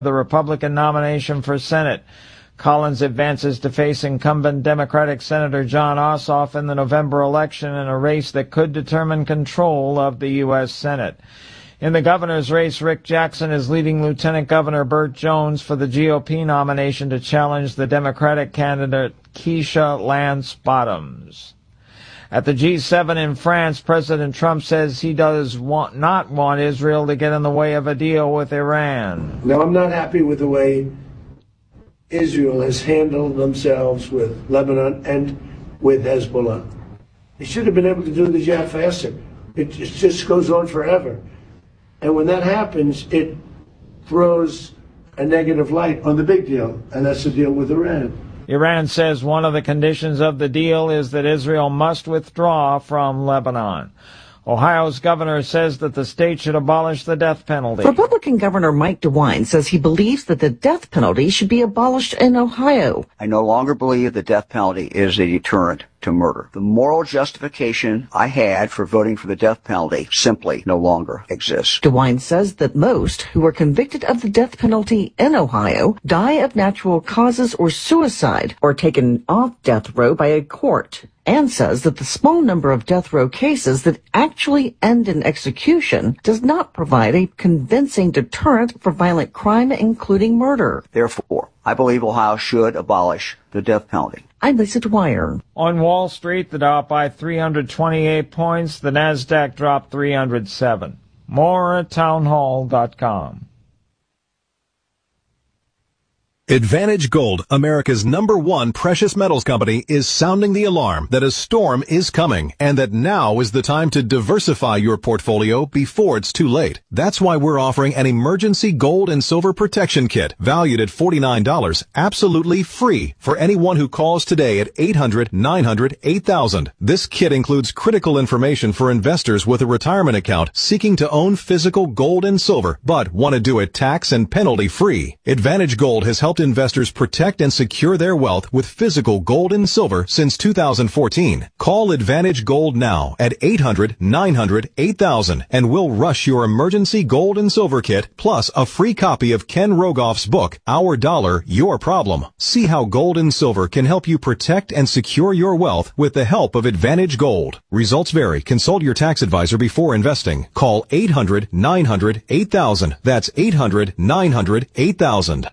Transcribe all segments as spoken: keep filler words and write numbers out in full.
the Republican nomination for Senate. Collins advances to face incumbent Democratic Senator Jon Ossoff in the November election in a race that could determine control of the U S Senate. In the governor's race, Rick Jackson is leading Lieutenant Governor Burt Jones for the G O P nomination to challenge the Democratic candidate Keisha Lance Bottoms. At the G seven in France, President Trump says he does want, not want Israel to get in the way of a deal with Iran. Now, I'm not happy with the way Israel has handled themselves with Lebanon and with Hezbollah. They should have been able to do the job faster. It just goes on forever. And when that happens, it throws a negative light on the big deal, and that's the deal with Iran. Iran says one of the conditions of the deal is that Israel must withdraw from Lebanon. Ohio's governor says that the state should abolish the death penalty. Republican Governor Mike DeWine says he believes that the death penalty should be abolished in Ohio. I no longer believe the death penalty is a deterrent to murder. The moral justification I had for voting for the death penalty simply no longer exists. DeWine says that most who are convicted of the death penalty in Ohio die of natural causes or suicide or taken off death row by a court, and says that the small number of death row cases that actually end in execution does not provide a convincing deterrent for violent crime, including murder. Therefore, I believe Ohio should abolish the death penalty. I'm Lisa Dwyer. On Wall Street, the Dow by three hundred twenty-eight points. The Nasdaq dropped three hundred seven. More at townhall dot com. Advantage Gold, America's number one precious metals company, is sounding the alarm that a storm is coming and that now is the time to diversify your portfolio before it's too late. That's why we're offering an emergency gold and silver protection kit valued at forty-nine dollars, absolutely free for anyone who calls today at eight hundred, nine hundred, eight thousand. This kit includes critical information for investors with a retirement account seeking to own physical gold and silver but want to do it tax and penalty free. Advantage Gold has helped investors protect and secure their wealth with physical gold and silver since two thousand fourteen. Call Advantage Gold now at eight hundred, nine hundred, eight thousand and we'll rush your emergency gold and silver kit plus a free copy of Ken Rogoff's book, Our Dollar, Your Problem. See how gold and silver can help you protect and secure your wealth with the help of Advantage Gold. Results vary. Consult your tax advisor before investing. Call eight hundred, nine hundred, eight thousand. That's eight hundred, nine hundred, eight thousand.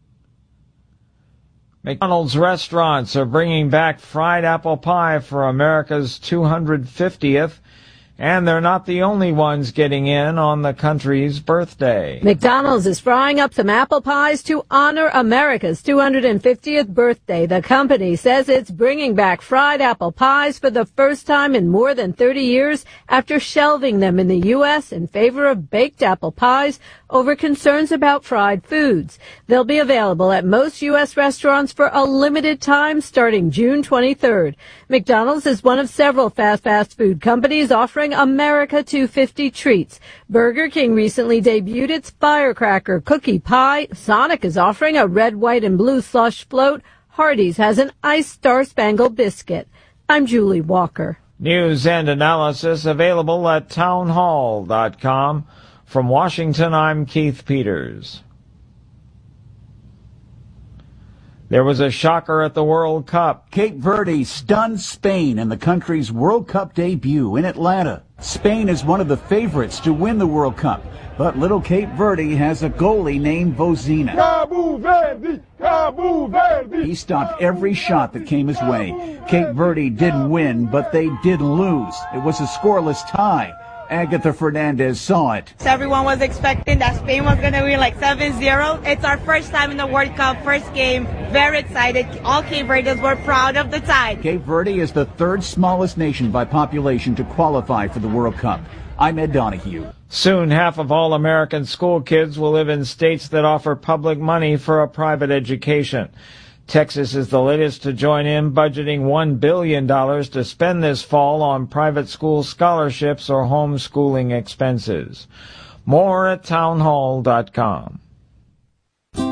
McDonald's restaurants are bringing back fried apple pie for America's two hundred fiftieth, and they're not the only ones getting in on the country's birthday. McDonald's is frying up some apple pies to honor America's two hundred fiftieth birthday. The company says it's bringing back fried apple pies for the first time in more than thirty years after shelving them in the U S in favor of baked apple pies over concerns about fried foods. They'll be available at most U S restaurants for a limited time starting June twenty-third. McDonald's is one of several fast fast food companies offering America two hundred fifty treats. Burger King recently debuted its firecracker cookie pie. Sonic is offering a red, white, and blue slush float. Hardee's has an iced star-spangled biscuit. I'm Julie Walker. News and analysis available at townhall dot com. From Washington, I'm Keith Peters. There was a shocker at the World Cup. Cape Verde stunned Spain in the country's World Cup debut in Atlanta. Spain is one of the favorites to win the World Cup, but little Cape Verde has a goalie named Vozina. Cabo Verde! Cabo Verde! He stopped every shot that came his way. Cape Verde didn't win, but they did lose. It was a scoreless tie. Agatha Fernandez saw it. So everyone was expecting that Spain was going to win like seven zero. It's our first time in the World Cup, first game. Very excited. All Cape Verdeans were proud of the tie. Cape Verde is the third smallest nation by population to qualify for the World Cup. I'm Ed Donahue. Soon, half of all American school kids will live in states that offer public money for a private education. Texas is the latest to join in, budgeting one billion dollars to spend this fall on private school scholarships or homeschooling expenses. More at townhall dot com.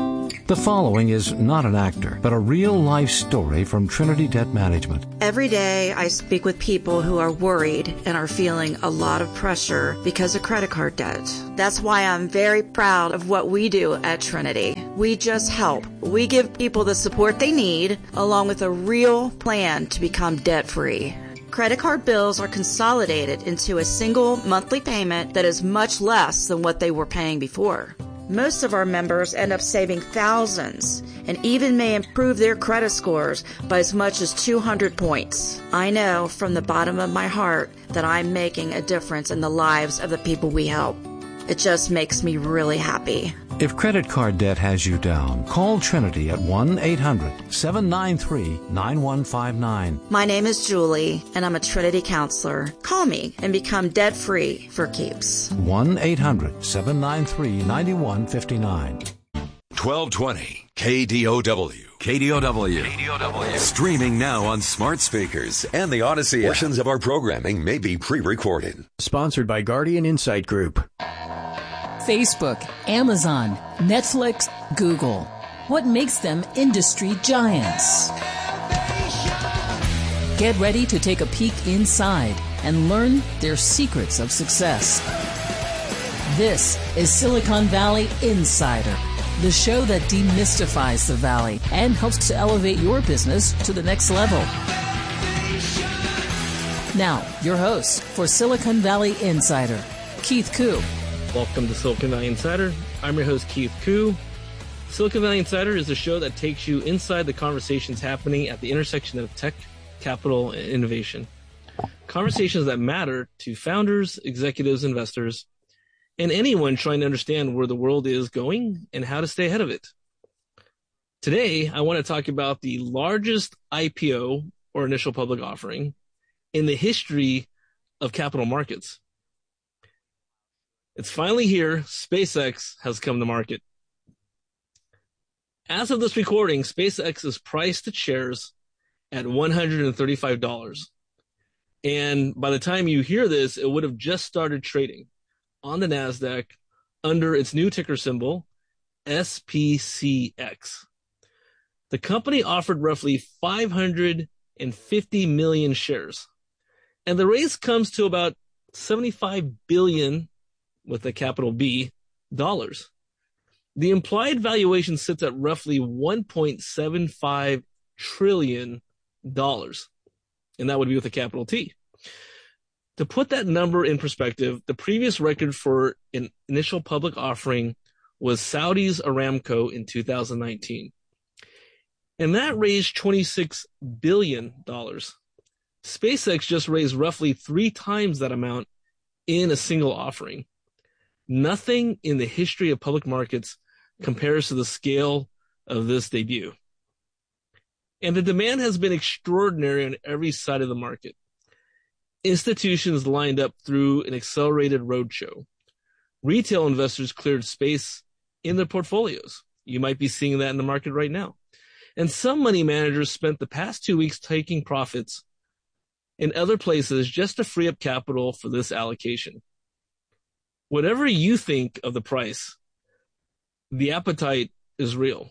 The following is not an actor, but a real-life story from Trinity Debt Management. Every day I speak with people who are worried and are feeling a lot of pressure because of credit card debt. That's why I'm very proud of what we do at Trinity. We just help. We give people the support they need, along with a real plan to become debt-free. Credit card bills are consolidated into a single monthly payment that is much less than what they were paying before. Most of our members end up saving thousands and even may improve their credit scores by as much as two hundred points. I know from the bottom of my heart that I'm making a difference in the lives of the people we help. It just makes me really happy. If credit card debt has you down, call Trinity at one eight hundred seven nine three nine one five nine. My name is Julie, and I'm a Trinity counselor. Call me and become debt-free for keeps. one eight hundred seven nine three nine one five nine. twelve twenty K D O W. K D O W. K D O W. Streaming now on smart speakers and the Odyssey. Portions of our programming may be pre-recorded. Sponsored by Guardian Insight Group. Facebook, Amazon, Netflix, Google. What makes them industry giants? Get ready to take a peek inside and learn their secrets of success. This is Silicon Valley Insider, the show that demystifies the Valley and helps to elevate your business to the next level. Now, your host for Silicon Valley Insider, Keith Koo. Welcome to Silicon Valley Insider. I'm your host, Keith Koo. Silicon Valley Insider is a show that takes you inside the conversations happening at the intersection of tech, capital, and innovation. Conversations that matter to founders, executives, investors, and anyone trying to understand where the world is going and how to stay ahead of it. Today, I want to talk about the largest I P O, or initial public offering, in the history of capital markets. It's finally here. SpaceX has come to market. As of this recording, SpaceX is priced its shares at one hundred thirty-five dollars. And by the time you hear this, it would have just started trading on the NASDAQ under its new ticker symbol, S P C X. The company offered roughly five hundred fifty million shares. And the raise comes to about seventy-five billion dollars, with a capital B, dollars. The implied valuation sits at roughly one point seven five trillion dollars, and that would be with a capital T. To put that number in perspective, the previous record for an initial public offering was Saudi's Aramco in two thousand nineteen, and that raised twenty-six billion dollars. SpaceX just raised roughly three times that amount in a single offering. Nothing in the history of public markets compares to the scale of this debut. And the demand has been extraordinary on every side of the market. Institutions lined up through an accelerated roadshow. Retail investors cleared space in their portfolios. You might be seeing that in the market right now. And some money managers spent the past two weeks taking profits in other places just to free up capital for this allocation. Whatever you think of the price, the appetite is real.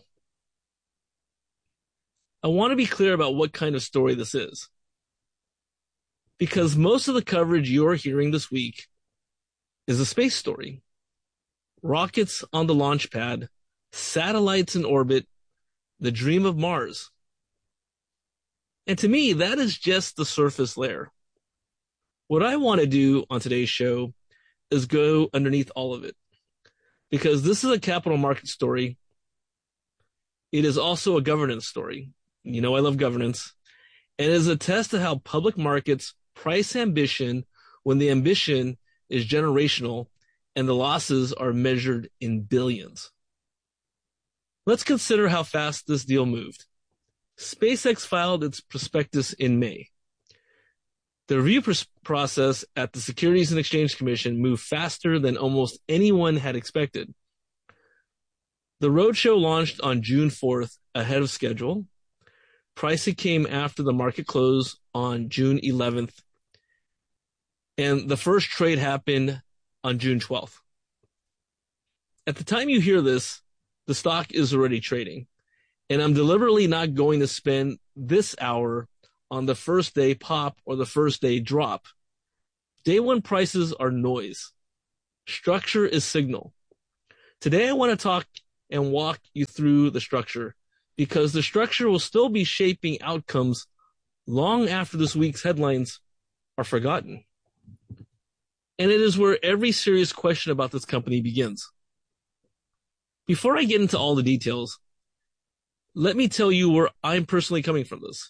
I want to be clear about what kind of story this is, because most of the coverage you're hearing this week is a space story. Rockets on the launch pad, satellites in orbit, the dream of Mars. And to me, that is just the surface layer. What I want to do on today's show is go underneath all of it, because this is a capital market story. It is also a governance story. You know, I love governance, and it is a test of how public markets price ambition when the ambition is generational and the losses are measured in billions. Let's consider how fast this deal moved. SpaceX filed its prospectus in May. The review pr- process at the Securities and Exchange Commission moved faster than almost anyone had expected. The roadshow launched on June fourth ahead of schedule. Pricing came after the market close on June eleventh, and the first trade happened on June twelfth. At the time you hear this, the stock is already trading. And I'm deliberately not going to spend this hour on the first day pop or the first day drop. Day one prices are noise. Structure is signal. Today I want to talk and walk you through the structure because the structure will still be shaping outcomes long after this week's headlines are forgotten. And it is where every serious question about this company begins. Before I get into all the details, let me tell you where I'm personally coming from this.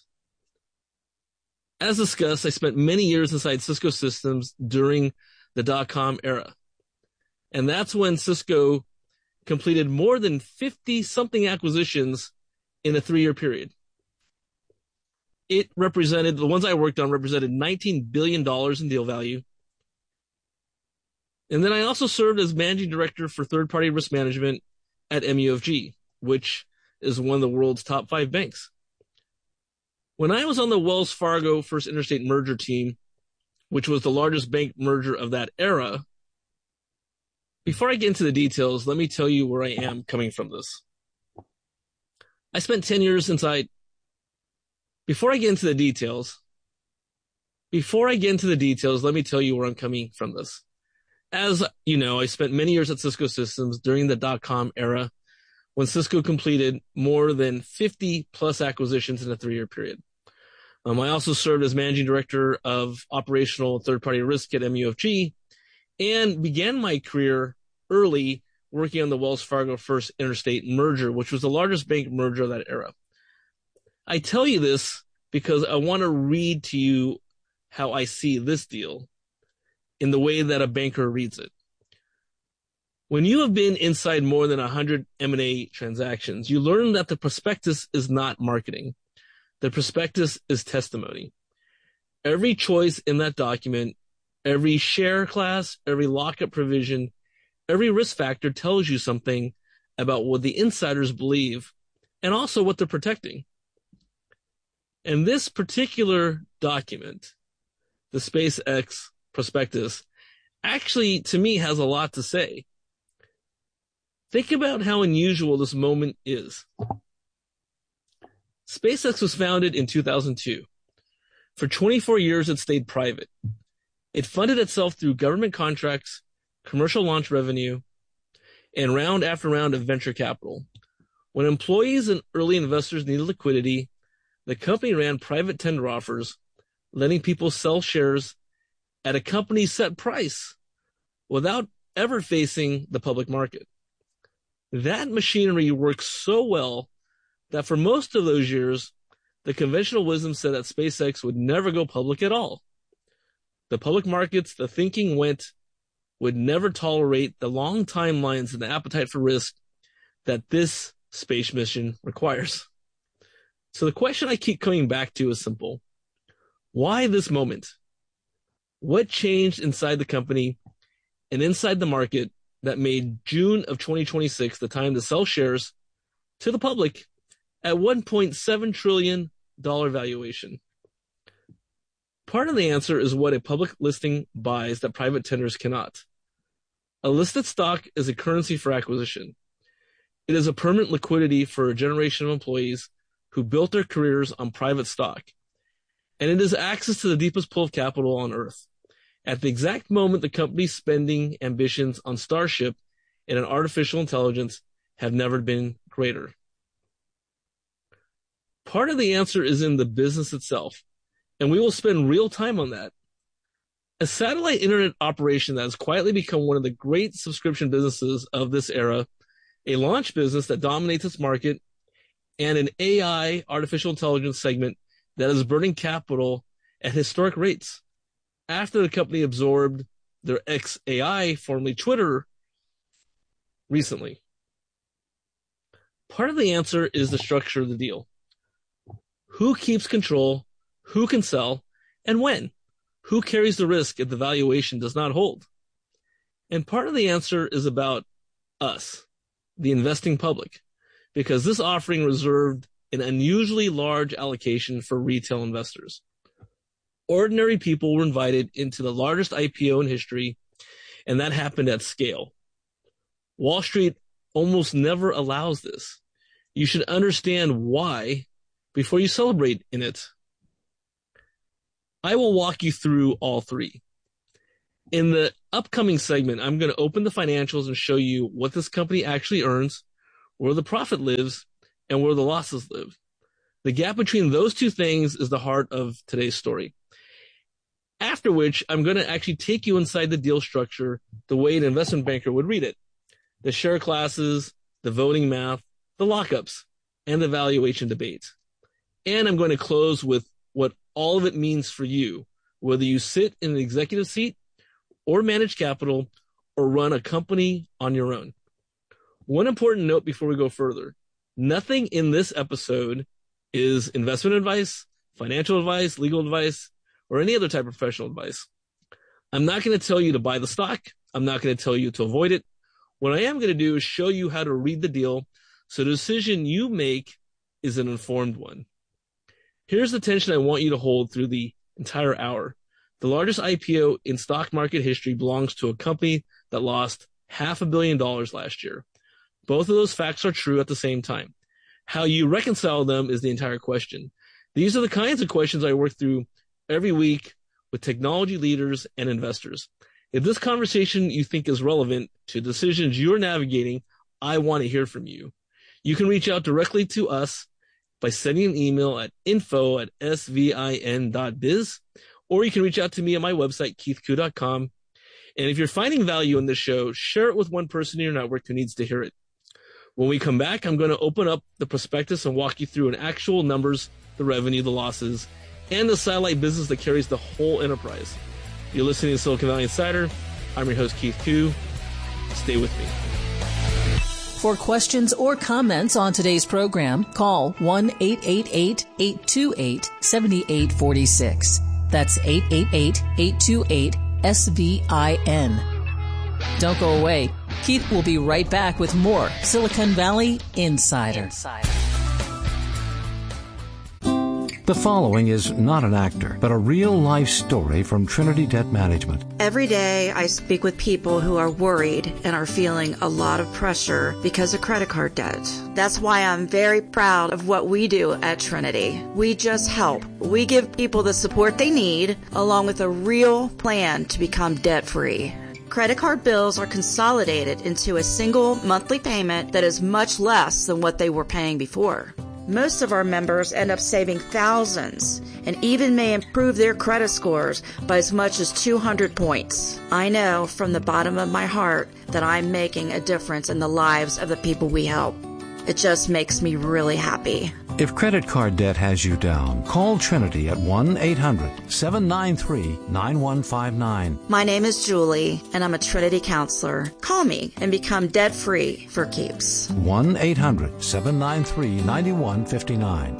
As discussed, I spent many years inside Cisco Systems during the dot-com era. And that's when Cisco completed more than fifty-something acquisitions in a three-year period. It represented, the ones I worked on represented nineteen billion dollars in deal value. And then I also served as managing director for third-party risk management at M U F G, which is one of the world's top five banks. When I was on the Wells Fargo First Interstate merger team, which was the largest bank merger of that era, before I get into the details, let me tell you where I am coming from this. I spent ten years inside. Before I get into the details, before I get into the details, let me tell you where I'm coming from this. As you know, I spent many years at Cisco Systems during the dot-com era when Cisco completed more than fifty plus acquisitions in a three-year period. Um, I also served as managing director of operational third-party risk at M U F G and began my career early working on the Wells Fargo First Interstate merger, which was the largest bank merger of that era. I tell you this because I want to read to you how I see this deal in the way that a banker reads it. When you have been inside more than one hundred M and A transactions, you learn that the prospectus is not marketing. The prospectus is testimony. Every choice in that document, every share class, every lockup provision, every risk factor tells you something about what the insiders believe and also what they're protecting. And this particular document, the SpaceX prospectus, actually, to me, has a lot to say. Think about how unusual this moment is. SpaceX was founded in two thousand two. For twenty-four years, it stayed private. It funded itself through government contracts, commercial launch revenue, and round after round of venture capital. When employees and early investors needed liquidity, the company ran private tender offers, letting people sell shares at a company's set price without ever facing the public market. That machinery worked so well that for most of those years, the conventional wisdom said that SpaceX would never go public at all. The public markets, the thinking went, would never tolerate the long timelines and the appetite for risk that this space mission requires. So the question I keep coming back to is simple. Why this moment? What changed inside the company and inside the market that made June of twenty twenty-six the time to sell shares to the public at one point seven trillion dollars valuation? Part of the answer is what a public listing buys that private tenders cannot. A listed stock is a currency for acquisition. It is a permanent liquidity for a generation of employees who built their careers on private stock. And it is access to the deepest pool of capital on earth. At the exact moment the company's spending ambitions on Starship and an artificial intelligence have never been greater. Part of the answer is in the business itself, and we will spend real time on that. A satellite internet operation that has quietly become one of the great subscription businesses of this era, a launch business that dominates its market, and an A I, artificial intelligence segment that is burning capital at historic rates. After the company absorbed their X A I, formerly Twitter, recently. Part of the answer is the structure of the deal. Who keeps control, who can sell, and when? Who carries the risk if the valuation does not hold? And part of the answer is about us, the investing public, because this offering reserved an unusually large allocation for retail investors. Ordinary people were invited into the largest I P O in history, and that happened at scale. Wall Street almost never allows this. You should understand why before you celebrate in it. I will walk you through all three. In the upcoming segment, I'm going to open the financials and show you what this company actually earns, where the profit lives, and where the losses live. The gap between those two things is the heart of today's story. After which, I'm going to actually take you inside the deal structure the way an investment banker would read it. The share classes, the voting math, the lockups, and the valuation debate. And I'm going to close with what all of it means for you, whether you sit in an executive seat or manage capital or run a company on your own. One important note before we go further. Nothing in this episode is investment advice, financial advice, legal advice, or any other type of professional advice. I'm not going to tell you to buy the stock. I'm not going to tell you to avoid it. What I am going to do is show you how to read the deal so the decision you make is an informed one. Here's the tension I want you to hold through the entire hour. The largest I P O in stock market history belongs to a company that lost half a billion dollars last year. Both of those facts are true at the same time. How you reconcile them is the entire question. These are the kinds of questions I work through every week with technology leaders and investors. If this conversation you think is relevant to decisions you're navigating, I want to hear from you. You can reach out directly to us by sending an email at info at svin dot biz, or you can reach out to me at my website, keith koo dot com. And if you're finding value in this show, share it with one person in your network who needs to hear it. When we come back, I'm going to open up the prospectus and walk you through an actual numbers, the revenue, the losses, and the satellite business that carries the whole enterprise. You're listening to Silicon Valley Insider. I'm your host, Keith Koo. Stay with me. For questions or comments on today's program, call one eight eight eight, eight two eight, seven eight four six. That's eight eight eight, eight two eight, S V I N. Don't go away. Keith will be right back with more Silicon Valley Insider. Insider. The following is not an actor, but a real-life story from Trinity Debt Management. Every day I speak with people who are worried and are feeling a lot of pressure because of credit card debt. That's why I'm very proud of what we do at Trinity. We just help. We give people the support they need, along with a real plan to become debt-free. Credit card bills are consolidated into a single monthly payment that is much less than what they were paying before. Most of our members end up saving thousands and even may improve their credit scores by as much as two hundred points. I know from the bottom of my heart that I'm making a difference in the lives of the people we help. It just makes me really happy. If credit card debt has you down, call Trinity at one eight hundred, seven nine three, nine one five nine. My name is Julie, and I'm a Trinity counselor. Call me and become debt-free for keeps. one eight hundred, seven nine three, nine one five nine.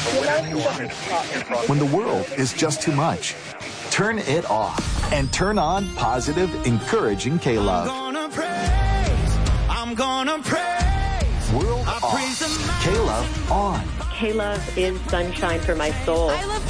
When the world is just too much, turn it off and turn on positive, encouraging K-Love. I'm gonna praise. I'm gonna praise. World I off. K-Love on. K-Love is sunshine for my soul. I love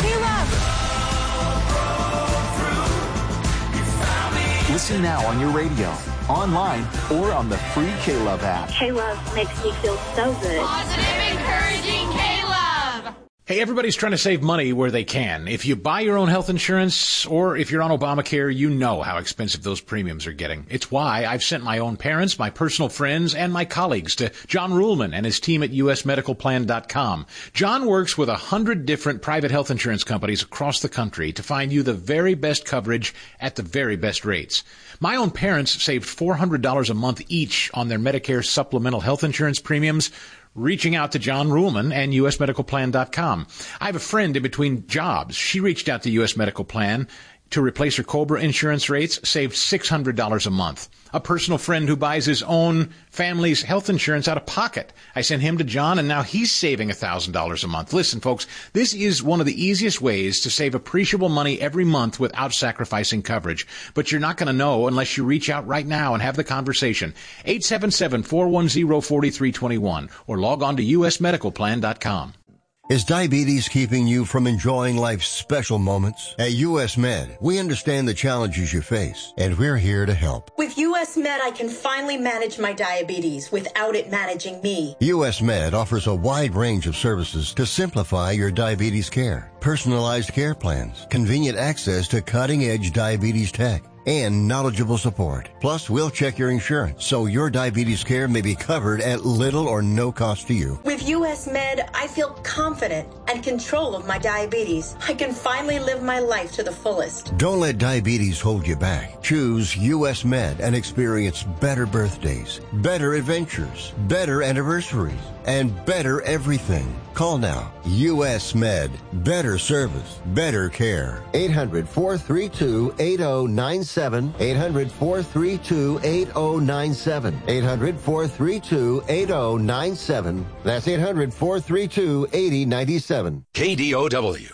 K-Love. Listen now on your radio, online, or on the free K-Love app. K-Love makes me feel so good. Positive, encouraging K-Love. Hey, everybody's trying to save money where they can. If you buy your own health insurance or if you're on Obamacare, you know how expensive those premiums are getting. It's why I've sent my own parents, my personal friends, and my colleagues to John Ruhlman and his team at U S medical plan dot com. John works with a hundred different private health insurance companies across the country to find you the very best coverage at the very best rates. My own parents saved four hundred dollars a month each on their Medicare supplemental health insurance premiums, reaching out to John Ruhlman and U S medical plan dot com. I have a friend in between jobs. She reached out to U S Medical Plan to replace her COBRA insurance rates, saved six hundred dollars a month. A personal friend who buys his own family's health insurance out of pocket. I sent him to John, and now he's saving one thousand dollars a month. Listen, folks, this is one of the easiest ways to save appreciable money every month without sacrificing coverage. But you're not going to know unless you reach out right now and have the conversation. eight seven seven, four one zero, four three two one or log on to U S medical plan dot com. Is diabetes keeping you from enjoying life's special moments? At U S Med, we understand the challenges you face, and we're here to help. With U S Med, I can finally manage my diabetes without it managing me. U S Med offers a wide range of services to simplify your diabetes care. Personalized care plans, convenient access to cutting-edge diabetes tech, and knowledgeable support. Plus, we'll check your insurance so your diabetes care may be covered at little or no cost to you. With U S Med, I feel confident and control of my diabetes. I can finally live my life to the fullest. Don't let diabetes hold you back. Choose U S Med and experience better birthdays, better adventures, better anniversaries, and better everything. Call now. U S Med. Better service. Better care. eight hundred, four three two, eight oh nine seven. eight hundred, four three two, eight oh nine seven. eight hundred, four three two, eight oh nine seven. That's eight hundred, four three two, eight oh nine seven. K D O W.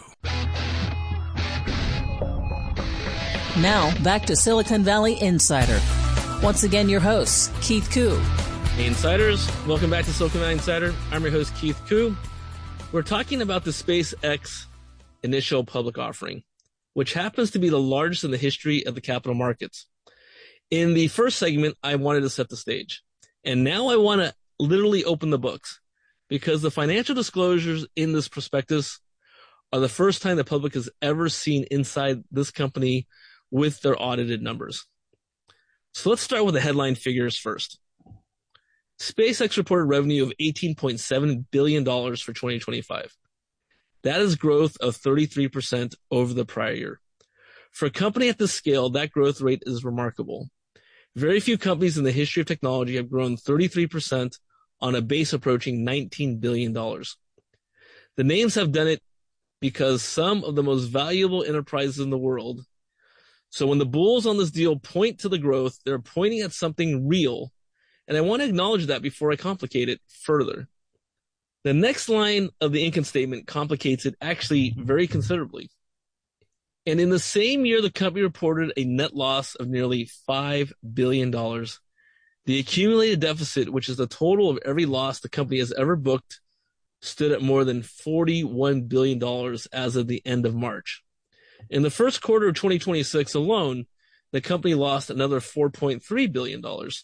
Now, back to Silicon Valley Insider. Once again, your hosts, Keith Koo. Hey Insiders, welcome back to Silicon Valley Insider. I'm your host, Keith Koo. We're talking about the SpaceX initial public offering, which happens to be the largest in the history of the capital markets. In the first segment, I wanted to set the stage. And now I want to literally open the books, because the financial disclosures in this prospectus are the first time the public has ever seen inside this company with their audited numbers. So let's start with the headline figures first. SpaceX reported revenue of eighteen point seven billion dollars for twenty twenty-five. That is growth of thirty-three percent over the prior year. For a company at this scale, that growth rate is remarkable. Very few companies in the history of technology have grown thirty-three percent on a base approaching nineteen billion dollars. The names have done it because some of the most valuable enterprises in the world. So when the bulls on this deal point to the growth, they're pointing at something real. And I want to acknowledge that before I complicate it further. The next line of the income statement complicates it actually very considerably. And in the same year, the company reported a net loss of nearly five billion dollars. The accumulated deficit, which is the total of every loss the company has ever booked, stood at more than forty-one billion dollars as of the end of March. In the first quarter of twenty twenty-six alone, the company lost another four point three billion dollars.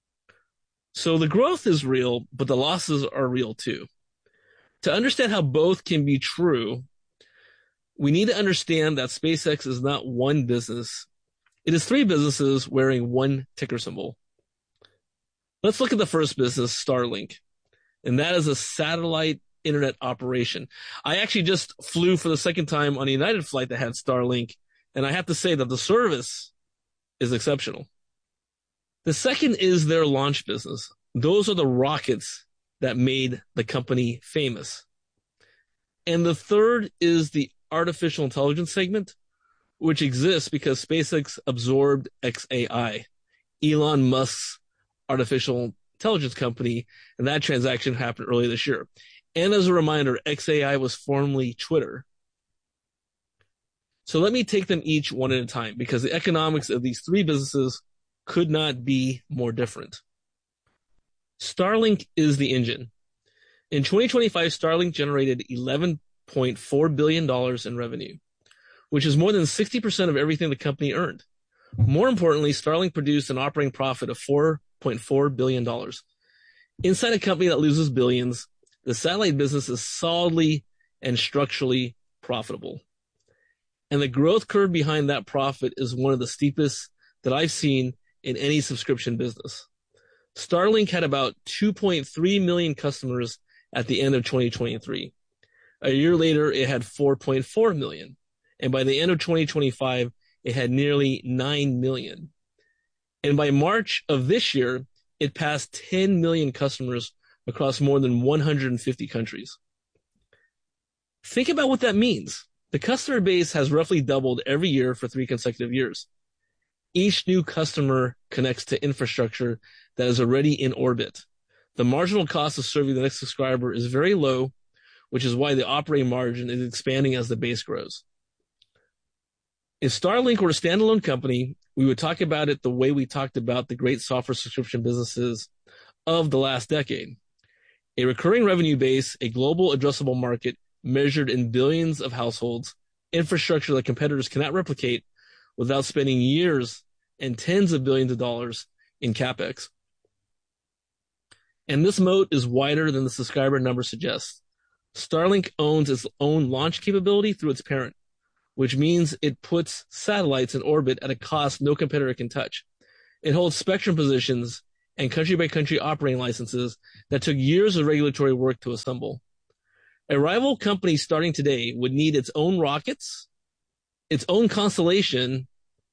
So the growth is real, but the losses are real too. To understand how both can be true, we need to understand that SpaceX is not one business. It is three businesses wearing one ticker symbol. Let's look at the first business, Starlink, and that is a satellite internet operation. I actually just flew for the second time on a United flight that had Starlink, and I have to say that the service is exceptional. The second is their launch business. Those are the rockets that made the company famous. And the third is the artificial intelligence segment, which exists because SpaceX absorbed X A I, Elon Musk's artificial intelligence company, and that transaction happened earlier this year. And as a reminder, X A I was formerly Twitter. So let me take them each one at a time, because the economics of these three businesses could not be more different. Starlink is the engine. In twenty twenty-five, Starlink generated eleven point four billion dollars in revenue, which is more than sixty percent of everything the company earned. More importantly, Starlink produced an operating profit of four point four billion dollars. Inside a company that loses billions, the satellite business is solidly and structurally profitable. And the growth curve behind that profit is one of the steepest that I've seen in any subscription business. Starlink had about two point three million customers at the end of twenty twenty-three. A year later, it had four point four million. And by the end of twenty twenty-five, it had nearly nine million. And by March of this year, it passed ten million customers across more than one hundred fifty countries. Think about what that means. The customer base has roughly doubled every year for three consecutive years. Each new customer connects to infrastructure that is already in orbit. The marginal cost of serving the next subscriber is very low, which is why the operating margin is expanding as the base grows. If Starlink were a standalone company, we would talk about it the way we talked about the great software subscription businesses of the last decade. A recurring revenue base, a global addressable market, measured in billions of households, infrastructure that competitors cannot replicate without spending years and tens of billions of dollars in CapEx. And this moat is wider than the subscriber number suggests. Starlink owns its own launch capability through its parent, which means it puts satellites in orbit at a cost no competitor can touch. It holds spectrum positions and country-by-country operating licenses that took years of regulatory work to assemble. A rival company starting today would need its own rockets, its own constellation,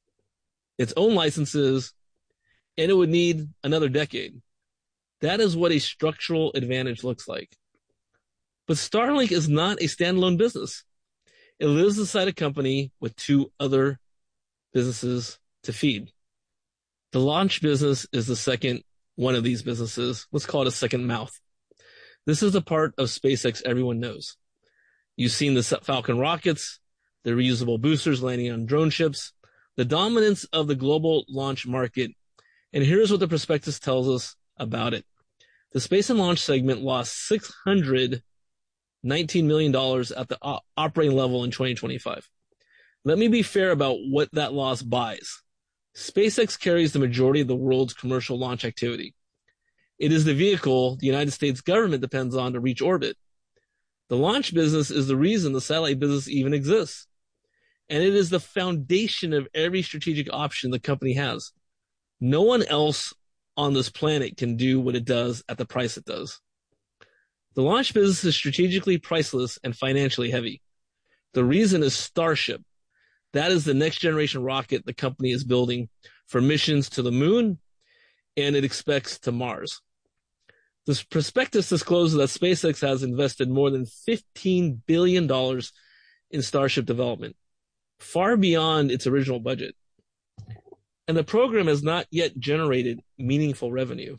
its own licenses, and it would need another decade. That is what a structural advantage looks like. But Starlink is not a standalone business. It lives inside a company with two other businesses to feed. The launch business is the second one of these businesses. Let's call it a second mouth. This is the part of SpaceX everyone knows. You've seen the Falcon rockets, the reusable boosters landing on drone ships, the dominance of the global launch market. And here's what the prospectus tells us about it. The space and launch segment lost six hundred nineteen million dollars at the op- operating level in twenty twenty-five. Let me be fair about what that loss buys. SpaceX carries the majority of the world's commercial launch activity. It is the vehicle the United States government depends on to reach orbit. The launch business is the reason the satellite business even exists. And it is the foundation of every strategic option the company has. No one else on this planet can do what it does at the price it does. The launch business is strategically priceless and financially heavy. The reason is Starship. That is the next generation rocket the company is building for missions to the moon, and it expects to Mars. This prospectus discloses that SpaceX has invested more than fifteen billion dollars in Starship development, far beyond its original budget. And the program has not yet generated meaningful revenue.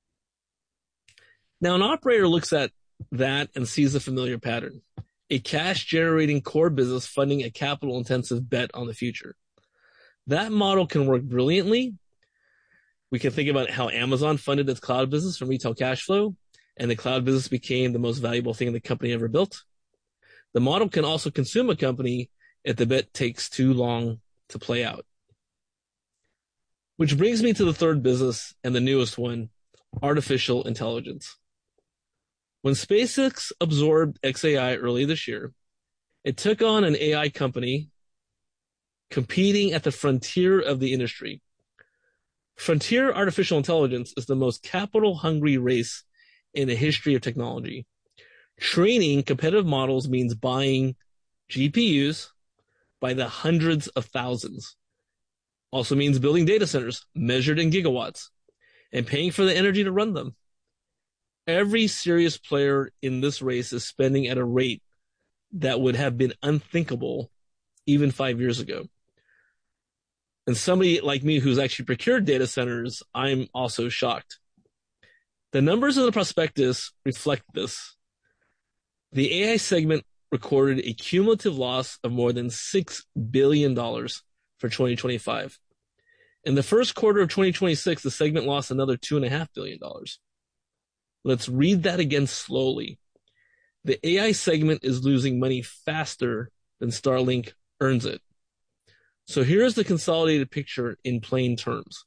Now, an operator looks at that and sees a familiar pattern. A cash-generating core business funding a capital-intensive bet on the future. That model can work brilliantly. We can think about how Amazon funded its cloud business from retail cash flow, and the cloud business became the most valuable thing the company ever built. The model can also consume a company if the bet takes too long to play out. Which brings me to the third business and the newest one, artificial intelligence. When SpaceX absorbed X A I early this year, it took on an A I company competing at the frontier of the industry. Frontier artificial intelligence is the most capital-hungry race in the history of technology. Training competitive models means buying G P Us by the hundreds of thousands. Also means building data centers measured in gigawatts and paying for the energy to run them. Every serious player in this race is spending at a rate that would have been unthinkable even five years ago. And somebody like me who's actually procured data centers, I'm also shocked. The numbers in the prospectus reflect this. The A I segment recorded a cumulative loss of more than six billion dollars for twenty twenty-five. In the first quarter of twenty twenty-six, the segment lost another two point five billion dollars. Let's read that again slowly. The A I segment is losing money faster than Starlink earns it. So here's the consolidated picture in plain terms.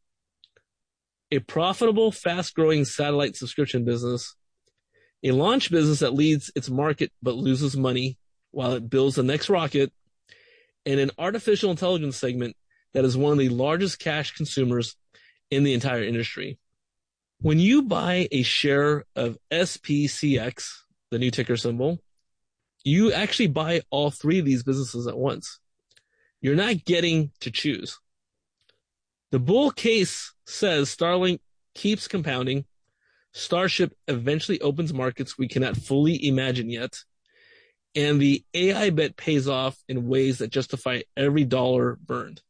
A profitable, fast-growing satellite subscription business, a launch business that leads its market but loses money while it builds the next rocket, and an artificial intelligence segment that is one of the largest cash consumers in the entire industry. When you buy a share of S P C X, the new ticker symbol, you actually buy all three of these businesses at once. You're not getting to choose. The bull case says Starlink keeps compounding. Starship eventually opens markets we cannot fully imagine yet. And the A I bet pays off in ways that justify every dollar burned.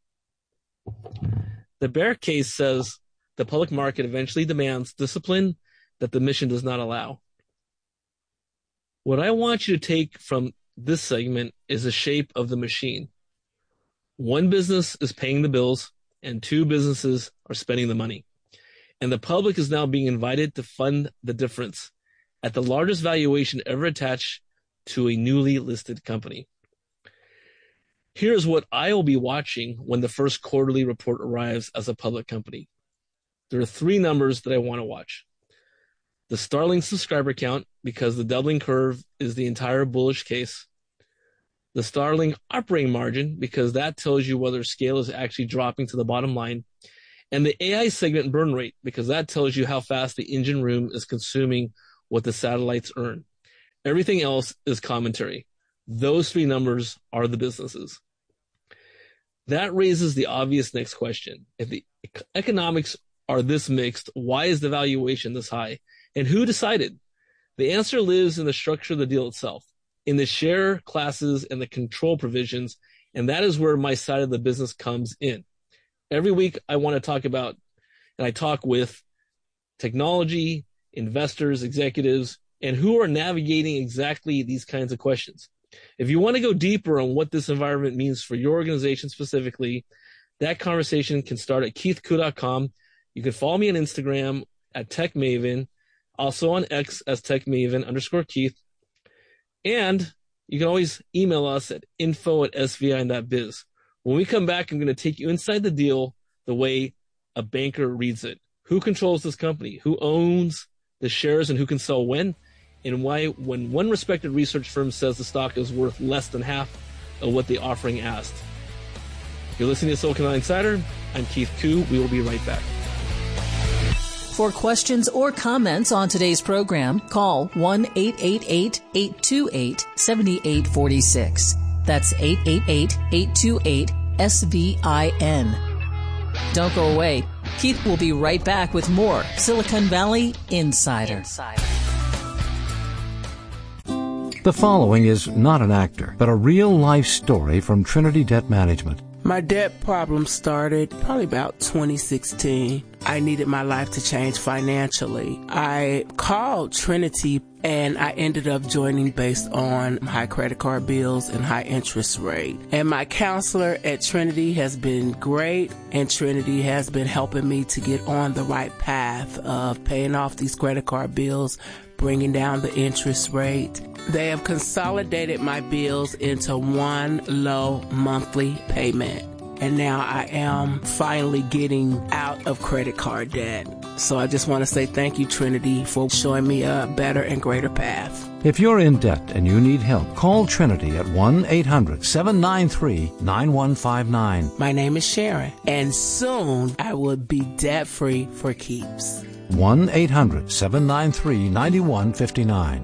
The bear case says the public market eventually demands discipline that the mission does not allow. What I want you to take from this segment is the shape of the machine. One business is paying the bills, and two businesses are spending the money. And the public is now being invited to fund the difference at the largest valuation ever attached to a newly listed company. Here's what I will be watching when the first quarterly report arrives as a public company. There are three numbers that I want to watch. The Starlink subscriber count, because the doubling curve is the entire bullish case. The Starlink operating margin, because that tells you whether scale is actually dropping to the bottom line. And the A I segment burn rate, because that tells you how fast the engine room is consuming what the satellites earn. Everything else is commentary. Those three numbers are the businesses. That raises the obvious next question. If the economics are this mixed, why is the valuation this high? And who decided? The answer lives in the structure of the deal itself, in the share classes and the control provisions, and that is where my side of the business comes in. Every week I want to talk about, and I talk with technology, investors, executives, and who are navigating exactly these kinds of questions. If you want to go deeper on what this environment means for your organization specifically, that conversation can start at keith koo dot com. You can follow me on Instagram at TechMaven, also on X as TechMaven underscore Keith. And you can always email us at info at s v i n dot biz. When we come back, I'm going to take you inside the deal the way a banker reads it. Who controls this company? Who owns the shares and who can sell when? And why, when one respected research firm says the stock is worth less than half of what the offering asked. You're listening to Silicon Valley Insider. I'm Keith Koo. We will be right back. For questions or comments on today's program, call one eight eight eight, eight two eight, seven eight four six. That's eight eight eight, eight two eight, S V I N. Don't go away. Keith will be right back with more Silicon Valley Insider. Insider. The following is not an actor, but a real-life story from Trinity Debt Management. My debt problem started probably about twenty sixteen. I needed my life to change financially. I called Trinity and I ended up joining based on high credit card bills and high interest rate. And my counselor at Trinity has been great, and Trinity has been helping me to get on the right path of paying off these credit card bills, bringing down the interest rate. They have consolidated my bills into one low monthly payment. And now I am finally getting out of credit card debt. So I just want to say thank you, Trinity, for showing me a better and greater path. If you're in debt and you need help, call Trinity at one eight hundred, seven nine three, nine one five nine. My name is Sharon, and soon I will be debt-free for keeps. one eight hundred, seven nine three, nine one five nine.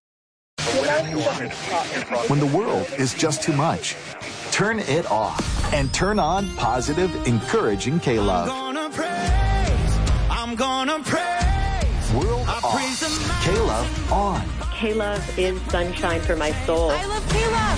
When the world is just too much, turn it off and turn on positive, encouraging K-Love. I'm gonna praise, I'm gonna praise. World I off, praise K-Love on. K-Love is sunshine for my soul. I love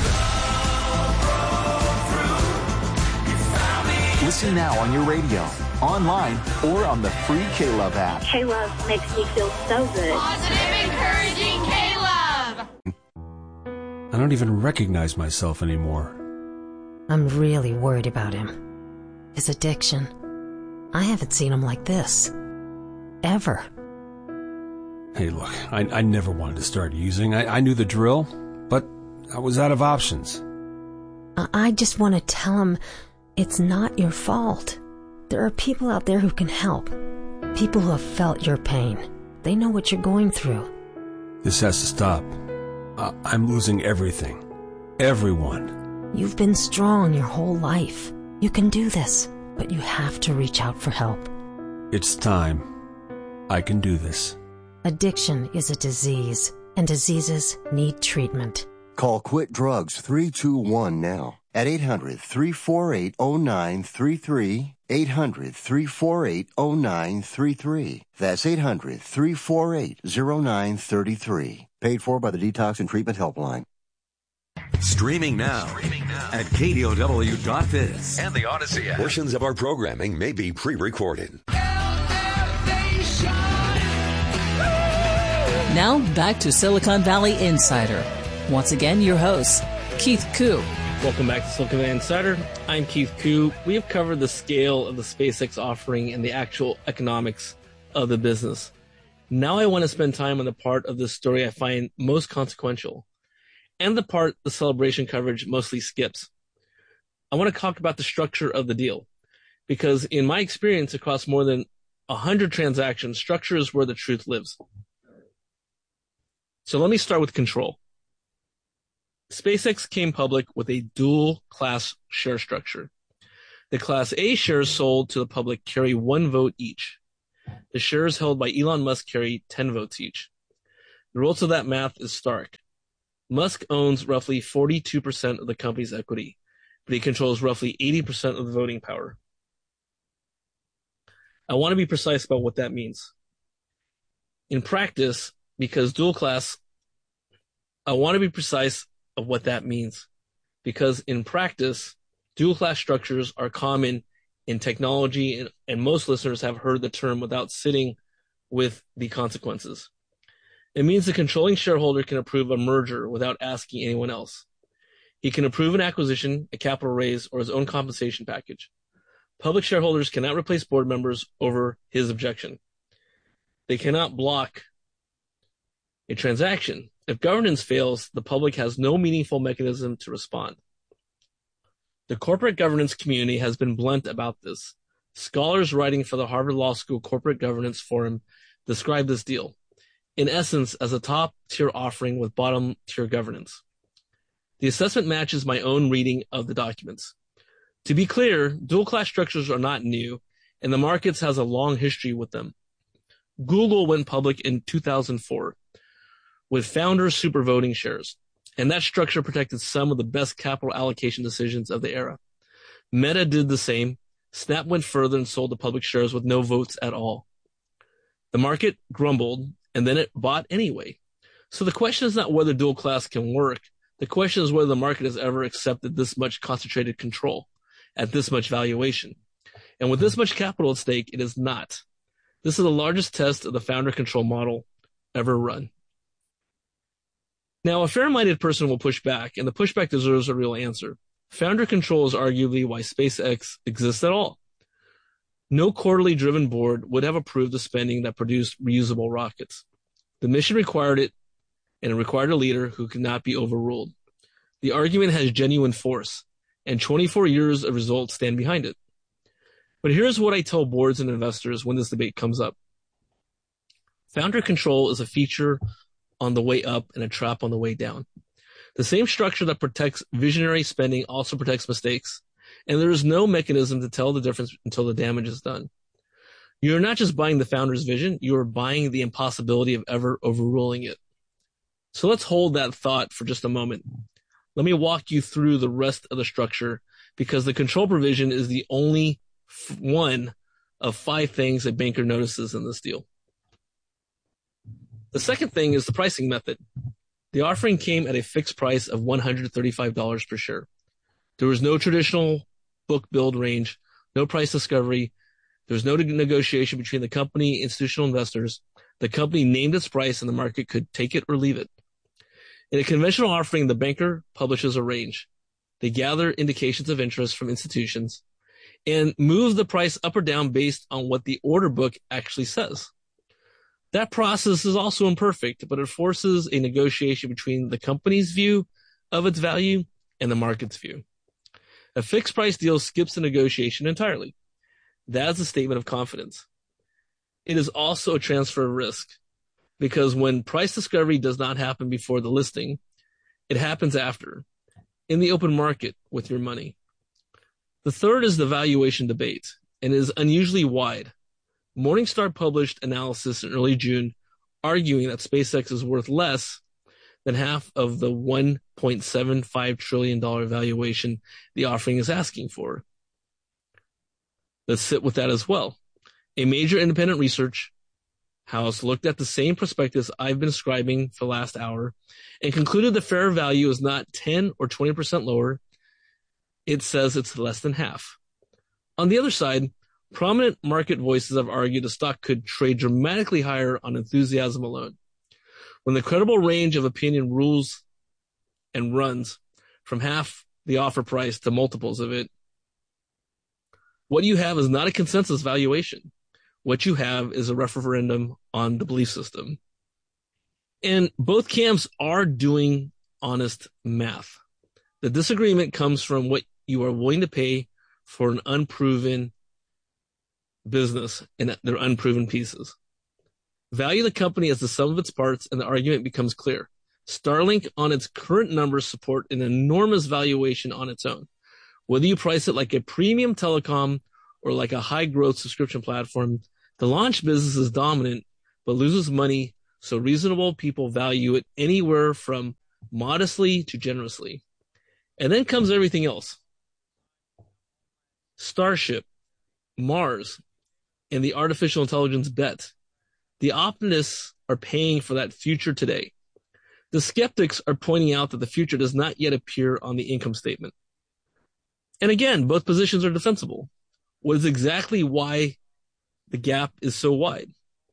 K-Love. Listen now on your radio, online, or on the free K-Love app. K-Love makes me feel so good. Positive, encouraging K-Love. I don't even recognize myself anymore. I'm really worried about him. His addiction. I haven't seen him like this. Ever. Hey, look, I, I never wanted to start using. I, I knew the drill, but I was out of options. I just want to tell him it's not your fault. There are people out there who can help. People who have felt your pain. They know what you're going through. This has to stop. I, I'm losing everything. Everyone. You've been strong your whole life. You can do this, but you have to reach out for help. It's time. I can do this. Addiction is a disease, and diseases need treatment. Call Quit Drugs three two one now at eight hundred, three four eight, oh nine three three, eight hundred, three four eight, oh nine three three. That's eight hundred, three four eight, oh nine three three. Paid for by the Detox and Treatment Helpline. Streaming now, Streaming now. at K D O W dot biz and the Odyssey app. Portions of our programming may be pre-recorded. Now back to Silicon Valley Insider. Once again, your host, Keith Koo. Welcome back to Silicon Valley Insider. I'm Keith Koo. We have covered the scale of the SpaceX offering and the actual economics of the business. Now I want to spend time on the part of this story I find most consequential, and the part the celebration coverage mostly skips. I want to talk about the structure of the deal, because in my experience across more than one hundred transactions, structure is where the truth lives. So let me start with control. SpaceX came public with a dual class share structure. The Class A shares sold to the public carry one vote each. The shares held by Elon Musk carry ten votes each. The result of that math is stark. Musk owns roughly forty-two percent of the company's equity, but he controls roughly eighty percent of the voting power. I want to be precise about what that means. In practice, because dual class, I want to be precise of what that means. Because in practice, dual class structures are common in technology, and, and most listeners have heard the term without sitting with the consequences. It means the controlling shareholder can approve a merger without asking anyone else. He can approve an acquisition, a capital raise, or his own compensation package. Public shareholders cannot replace board members over his objection. They cannot block a transaction. If governance fails, the public has no meaningful mechanism to respond. The corporate governance community has been blunt about this. Scholars writing for the Harvard Law School Corporate Governance Forum describe this deal, in essence, as a top-tier offering with bottom-tier governance. The assessment matches my own reading of the documents. To be clear, dual-class structures are not new, and the markets has a long history with them. Google went public in two thousand four with founder supervoting shares, and that structure protected some of the best capital allocation decisions of the era. Meta did the same. Snap went further and sold the public shares with no votes at all. The market grumbled, and then it bought anyway. So the question is not whether dual class can work. The question is whether the market has ever accepted this much concentrated control at this much valuation. And with this much capital at stake, it is not. This is the largest test of the founder control model ever run. Now, a fair-minded person will push back, and the pushback deserves a real answer. Founder control is arguably why SpaceX exists at all. No quarterly driven board would have approved the spending that produced reusable rockets. The mission required it, and it required a leader who could not be overruled. The argument has genuine force, and twenty-four years of results stand behind it. But here's what I tell boards and investors when this debate comes up. Founder control is a feature on the way up and a trap on the way down. The same structure that protects visionary spending also protects mistakes, and there is no mechanism to tell the difference until the damage is done. You're not just buying the founder's vision, you are buying the impossibility of ever overruling it. So let's hold that thought for just a moment. Let me walk you through the rest of the structure, because the control provision is the only f- one of five things a banker notices in this deal. The second thing is the pricing method. The offering came at a fixed price of one hundred thirty-five dollars per share. There was no traditional book build range, no price discovery. There was no negotiation between the company and institutional investors. The company named its price and the market could take it or leave it. In a conventional offering, the banker publishes a range. They gather indications of interest from institutions and move the price up or down based on what the order book actually says. That process is also imperfect, but it forces a negotiation between the company's view of its value and the market's view. A fixed price deal skips the negotiation entirely. That is a statement of confidence. It is also a transfer of risk, because when price discovery does not happen before the listing, it happens after, in the open market with your money. The third is the valuation debate, and it is unusually wide. Morningstar published analysis in early June arguing that SpaceX is worth less than half of the one point seven five trillion dollars valuation the offering is asking for. Let's sit with that as well. A major independent research house looked at the same prospectus I've been describing for the last hour and concluded the fair value is not ten or twenty percent lower. It says it's less than half. On the other side, prominent market voices have argued the stock could trade dramatically higher on enthusiasm alone. When the credible range of opinion rules and runs from half the offer price to multiples of it, what you have is not a consensus valuation. What you have is a referendum on the belief system. And both camps are doing honest math. The disagreement comes from what you are willing to pay for an unproven business and their unproven pieces. Value the company as the sum of its parts, and the argument becomes clear. Starlink, on its current numbers, support an enormous valuation on its own. Whether you price it like a premium telecom or like a high-growth subscription platform, the launch business is dominant but loses money, so reasonable people value it anywhere from modestly to generously. And then comes everything else. Starship, Mars, and the artificial intelligence bet. The optimists are paying for that future today. The skeptics are pointing out that the future does not yet appear on the income statement. And again, both positions are defensible. What is exactly why the gap is so wide?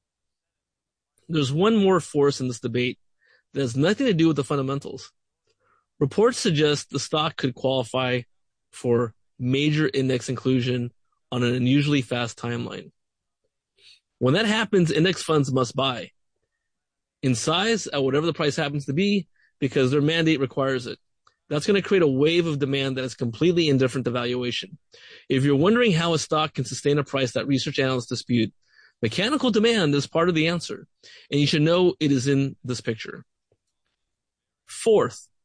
There's one more force in this debate that has nothing to do with the fundamentals. Reports suggest the stock could qualify for major index inclusion on an unusually fast timeline. When that happens, index funds must buy in size at whatever the price happens to be because their mandate requires it. That's going to create a wave of demand that is completely indifferent to valuation. If you're wondering how a stock can sustain a price that research analysts dispute, mechanical demand is part of the answer, and you should know it is in this picture. Fourth,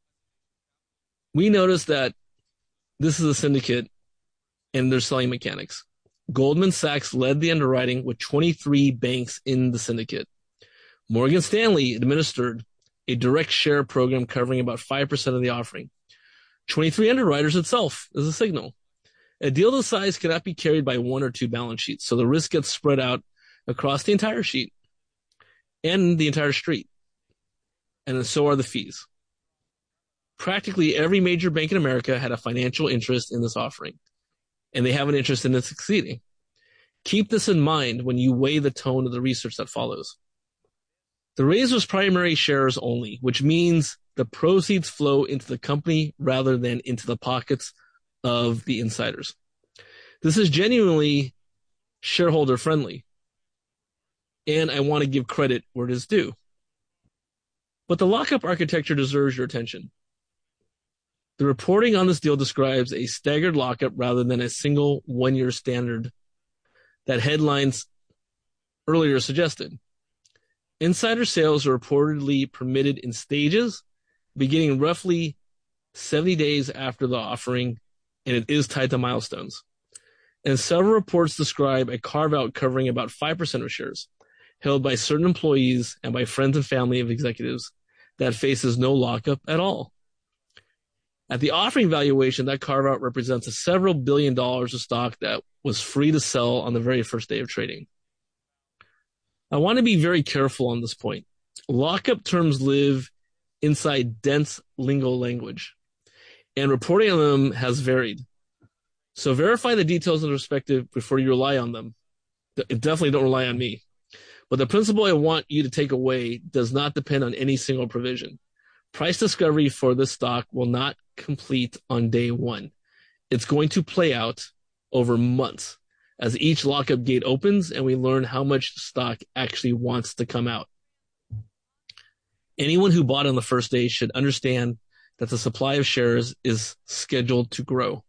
we notice that this is a syndicate and they're selling mechanics. Goldman Sachs led the underwriting with twenty-three banks in the syndicate. Morgan Stanley administered a direct share program covering about five percent of the offering. twenty-three underwriters itself is a signal. A deal this size cannot be carried by one or two balance sheets, so the risk gets spread out across the entire sheet and the entire street. And so are the fees. Practically every major bank in America had a financial interest in this offering, and they have an interest in it succeeding. Keep this in mind when you weigh the tone of the research that follows. The raise was primary shares only, which means the proceeds flow into the company rather than into the pockets of the insiders. This is genuinely shareholder friendly, and I want to give credit where it is due. But the lockup architecture deserves your attention. The reporting on this deal describes a staggered lockup rather than a single one-year standard that headlines earlier suggested. Insider sales are reportedly permitted in stages, beginning roughly seventy days after the offering, and it is tied to milestones. And several reports describe a carve-out covering about five percent of shares, held by certain employees and by friends and family of executives, that faces no lockup at all. At the offering valuation, that carve-out represents a several billion dollars of stock that was free to sell on the very first day of trading. I want to be very careful on this point. Lockup terms live inside dense lingo language, and reporting on them has varied. So verify the details in perspective before you rely on them. Definitely don't rely on me. But the principle I want you to take away does not depend on any single provision. Price discovery for this stock will not complete on day one. It's going to play out over months as each lockup gate opens and we learn how much the stock actually wants to come out. Anyone who bought on the first day should understand that the supply of shares is scheduled to grow.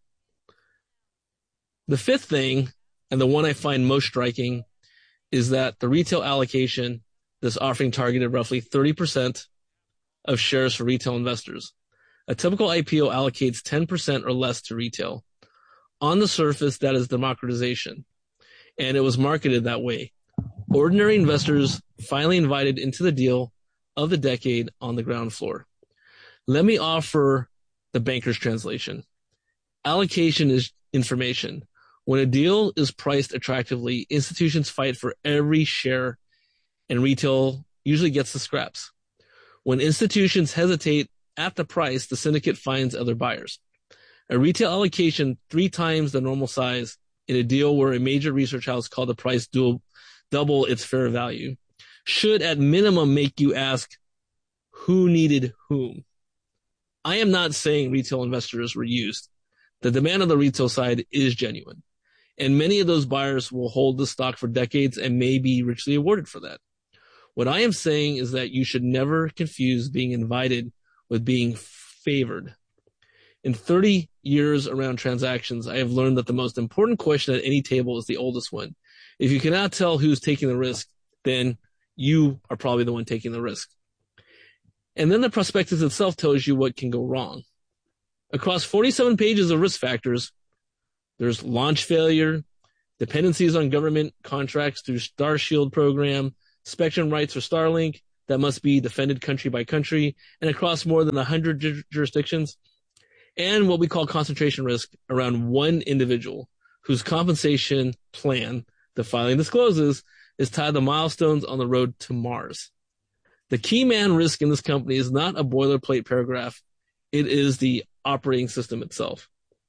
The fifth thing, and the one I find most striking, is that the retail allocation, this offering targeted roughly thirty percent of shares for retail investors. A typical I P O allocates ten percent or less to retail. On the surface, that is democratization, and it was marketed that way. Ordinary investors finally invited into the deal of the decade on the ground floor. Let me offer the banker's translation. Allocation is information. When a deal is priced attractively, institutions fight for every share, and retail usually gets the scraps. When institutions hesitate at the price, the syndicate finds other buyers. A retail allocation three times the normal size in a deal where a major research house called the price dual, double its fair value should at minimum make you ask, who needed whom? I am not saying retail investors were used. The demand on the retail side is genuine, and many of those buyers will hold the stock for decades and may be richly awarded for that. What I am saying is that you should never confuse being invited with being favored. In thirty years around transactions, I have learned that the most important question at any table is the oldest one. If you cannot tell who's taking the risk, then you are probably the one taking the risk. And then the prospectus itself tells you what can go wrong. Across forty-seven pages of risk factors, there's launch failure, dependencies on government contracts through Starshield program, spectrum rights for Starlink that must be defended country by country and across more than one hundred ju- jurisdictions, and what we call concentration risk around one individual whose compensation plan, the filing discloses, is tied to milestones on the road to Mars. The key man risk in this company is not a boilerplate paragraph. It is the operating system itself.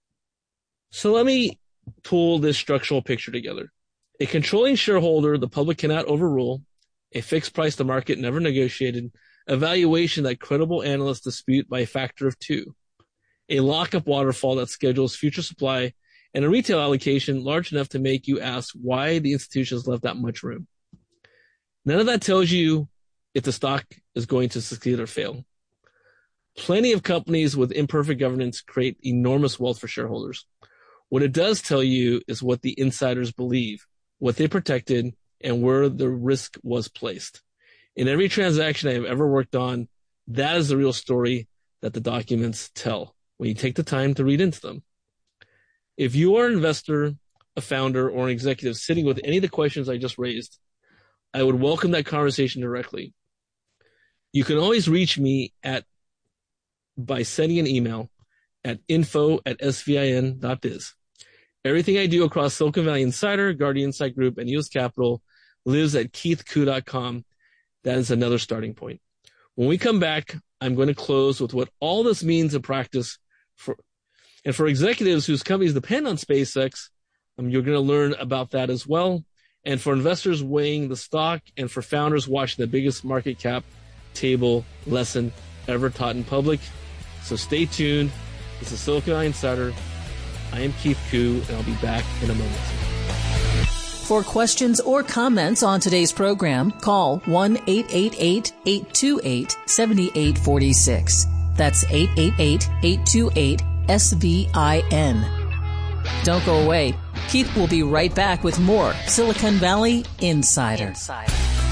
So let me pull this structural picture together. A controlling shareholder the public cannot overrule, a fixed price the market never negotiated, a valuation that credible analysts dispute by a factor of two, a lockup waterfall that schedules future supply, and a retail allocation large enough to make you ask why the institution has left that much room. None of that tells you if the stock is going to succeed or fail. Plenty of companies with imperfect governance create enormous wealth for shareholders. What it does tell you is what the insiders believe, what they protected, and where the risk was placed. In every transaction I have ever worked on, that is the real story that the documents tell when you take the time to read into them. If you are an investor, a founder, or an executive sitting with any of the questions I just raised, I would welcome that conversation directly. You can always reach me at by sending an email at info at svin dot biz. Everything I do across Silicon Valley Insider, Guardian Insight Group, and U S Capital lives at keith koo dot com. That is another starting point. When we come back, I'm going to close with what all this means in practice for, and for executives whose companies depend on SpaceX, um, you're going to learn about that as well. And for investors weighing the stock and for founders watching the biggest market cap table lesson ever taught in public. So stay tuned. This is Silicon Valley Insider. I am Keith Koo, and I'll be back in a moment. For questions or comments on today's program, call one eight eight eight, eight two eight, seven eight four six. That's eight eight eight, eight two eight, S V I N. Don't go away. Keith will be right back with more Silicon Valley Insider. Insider.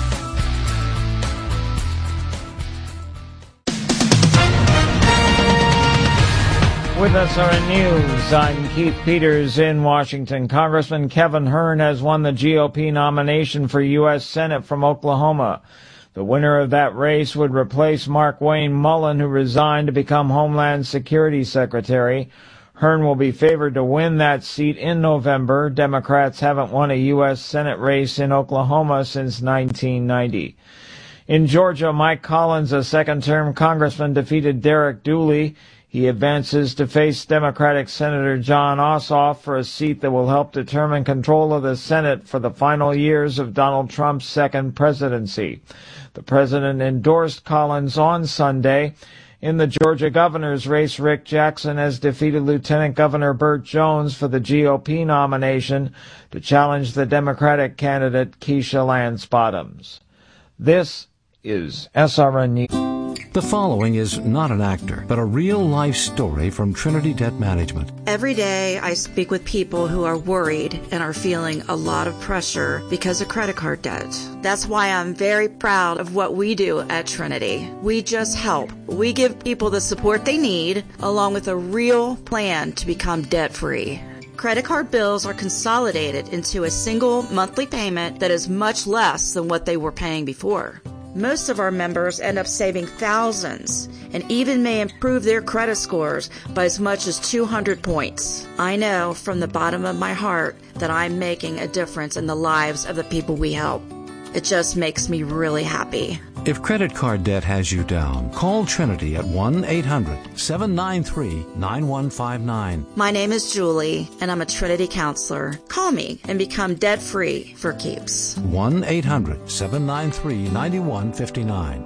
With us are in news. I'm Keith Peters in Washington. Congressman Kevin Hern has won the G O P nomination for U S Senate from Oklahoma. The winner of that race would replace Mark Wayne Mullen, who resigned to become Homeland Security Secretary. Hern will be favored to win that seat in November. Democrats haven't won a U S Senate race in Oklahoma since nineteen ninety. In Georgia, Mike Collins, a second-term congressman, defeated Derek Dooley. He advances to face Democratic Senator Jon Ossoff for a seat that will help determine control of the Senate for the final years of Donald Trump's second presidency. The president endorsed Collins on Sunday. In the Georgia governor's race, Rick Jackson has defeated Lieutenant Governor Burt Jones for the G O P nomination to challenge the Democratic candidate Keisha Lance Bottoms. This is S R N News. The following is not an actor, but a real-life story from Trinity Debt Management. Every day I speak with people who are worried and are feeling a lot of pressure because of credit card debt. That's why I'm very proud of what we do at Trinity. We just help. We give people the support they need, along with a real plan to become debt-free. Credit card bills are consolidated into a single monthly payment that is much less than what they were paying before. Most of our members end up saving thousands and even may improve their credit scores by as much as two hundred points. I know from the bottom of my heart that I'm making a difference in the lives of the people we help. It just makes me really happy. If credit card debt has you down, call Trinity at one eight hundred, seven nine three, nine one five nine. My name is Julie, and I'm a Trinity counselor. Call me and become debt-free for keeps. one eight hundred, seven nine three, nine one five nine.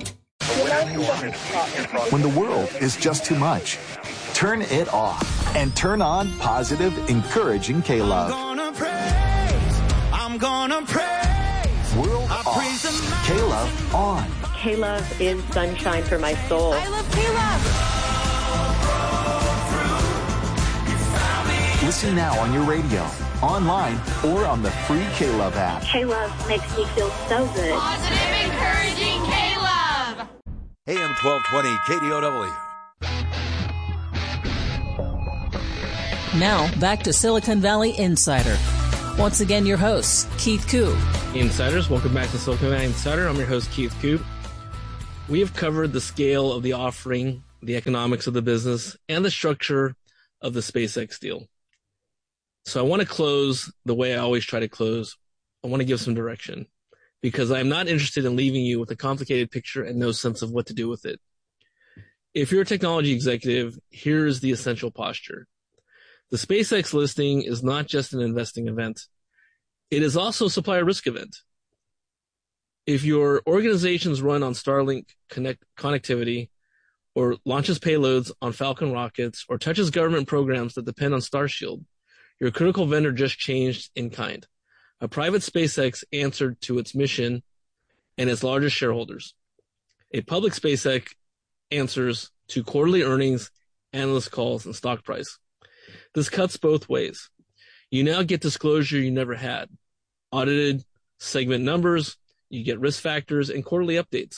When the world is just too much, turn it off and turn on positive, encouraging K-Love. I'm gonna praise, I'm gonna praise. World off, K-Love on. K-Love is sunshine for my soul. I love K-Love. Listen now on your radio, online, or on the free K-Love app. K-Love makes me feel so good. Positive, encouraging K-Love. A M twelve twenty K D O W. Now, back to Silicon Valley Insider. Once again, your host, Keith Koo. Insiders, welcome back to Silicon Valley Insider. I'm your host, Keith Koo. We have covered the scale of the offering, the economics of the business, and the structure of the SpaceX deal. So I want to close the way I always try to close. I want to give some direction because I'm not interested in leaving you with a complicated picture and no sense of what to do with it. If you're a technology executive, here's the essential posture. The SpaceX listing is not just an investing event. It is also a supplier risk event. If your organization's run on Starlink connect connectivity or launches payloads on Falcon rockets or touches government programs that depend on Starshield, your critical vendor just changed in kind. A private SpaceX answered to its mission and its largest shareholders. A public SpaceX answers to quarterly earnings, analyst calls, and stock price. This cuts both ways. You now get disclosure you never had. Audited segment numbers, you get risk factors, and quarterly updates.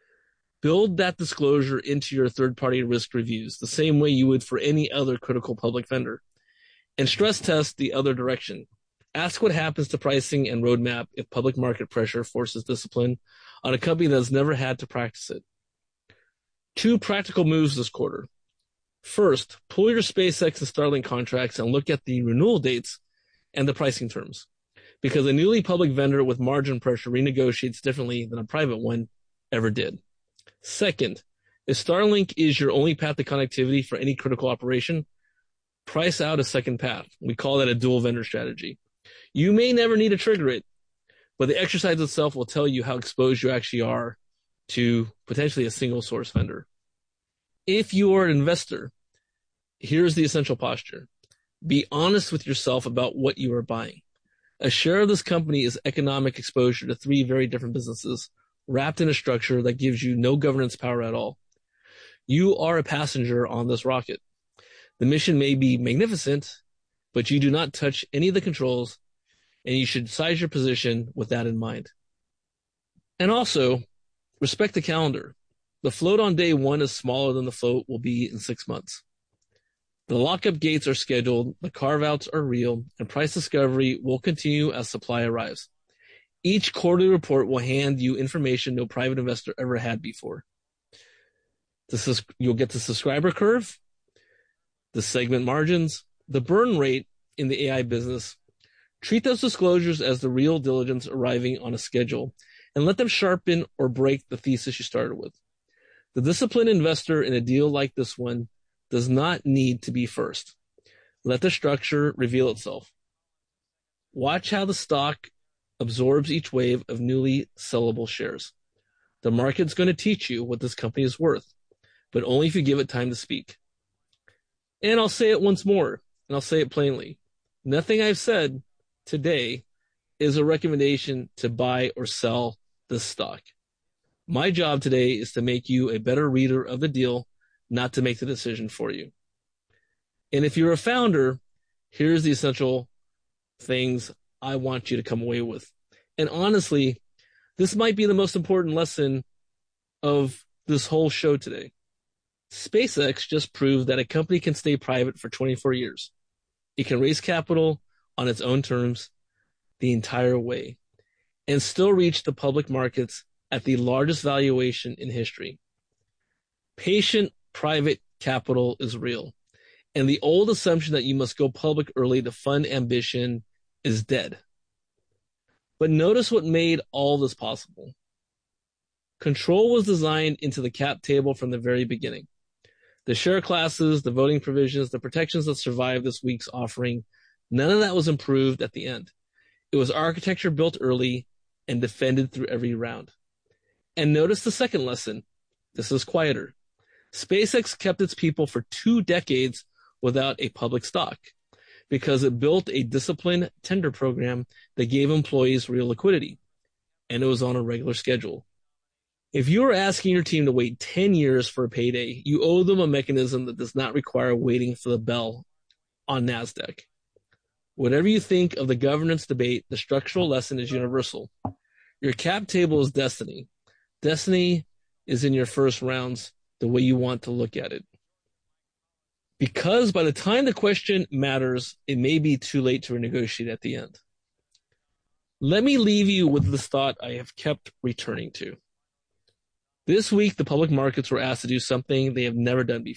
Build that disclosure into your third-party risk reviews the same way you would for any other critical public vendor. And stress test the other direction. Ask what happens to pricing and roadmap if public market pressure forces discipline on a company that has never had to practice it. Two practical moves this quarter. First, pull your SpaceX and Starlink contracts and look at the renewal dates and the pricing terms, because a newly public vendor with margin pressure renegotiates differently than a private one ever did. Second, if Starlink is your only path to connectivity for any critical operation, price out a second path. We call that a dual vendor strategy. You may never need to trigger it, but the exercise itself will tell you how exposed you actually are to potentially a single source vendor. If you are an investor, here's the essential posture. Be honest with yourself about what you are buying. A share of this company is economic exposure to three very different businesses, wrapped in a structure that gives you no governance power at all. You are a passenger on this rocket. The mission may be magnificent, but you do not touch any of the controls, and you should size your position with that in mind. And also, respect the calendar. The float on day one is smaller than the float will be in six months. The lockup gates are scheduled, the carve-outs are real, and price discovery will continue as supply arrives. Each quarterly report will hand you information no private investor ever had before. This, you'll get the subscriber curve, the segment margins, the burn rate in the A I business. Treat those disclosures as the real diligence arriving on a schedule, and let them sharpen or break the thesis you started with. The disciplined investor in a deal like this one does not need to be first. Let the structure reveal itself. Watch how the stock absorbs each wave of newly sellable shares. The market's going to teach you what this company is worth, but only if you give it time to speak. And I'll say it once more, and I'll say it plainly. Nothing I've said today is a recommendation to buy or sell this stock. My job today is to make you a better reader of the deal, not to make the decision for you. And if you're a founder, here's the essential things I want you to come away with. And honestly, this might be the most important lesson of this whole show today. SpaceX just proved that a company can stay private for twenty-four years. It can raise capital on its own terms the entire way and still reach the public markets at the largest valuation in history. Patient private capital is real, and the old assumption that you must go public early to fund ambition is dead. But notice what made all this possible. Control was designed into the cap table from the very beginning. The share classes, the voting provisions, the protections that survived this week's offering, none of that was improved at the end. It was architecture built early and defended through every round. And notice the second lesson. This is quieter. SpaceX kept its people for two decades without a public stock because it built a disciplined tender program that gave employees real liquidity, and it was on a regular schedule. If you are asking your team to wait ten years for a payday, you owe them a mechanism that does not require waiting for the bell on NASDAQ. Whatever you think of the governance debate, the structural lesson is universal. Your cap table is destiny. Destiny is in your first rounds the way you want to look at it. Because by the time the question matters, it may be too late to renegotiate at the end. Let me leave you with this thought I have kept returning to. This week, the public markets were asked to do something they have never done before.